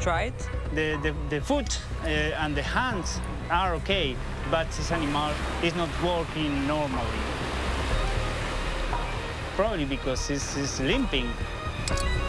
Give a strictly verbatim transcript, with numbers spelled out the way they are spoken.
tried? The, the, the foot uh, and the hands are okay, but this animal is not working normally. Probably because it's, it's limping.